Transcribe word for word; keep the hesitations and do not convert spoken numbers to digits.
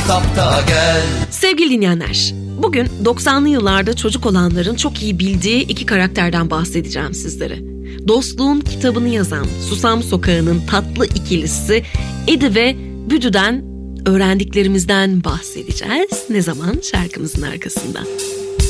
kitapta gel. Sevgili dinleyenler, bugün doksanlı yıllarda çocuk olanların çok iyi bildiği iki karakterden bahsedeceğim sizlere. Dostluğun kitabını yazan Susam Sokağı'nın tatlı ikilisi Edi ve Büdü'den öğrendiklerimizden bahsedeceğiz. Ne zaman? Şarkımızın arkasından.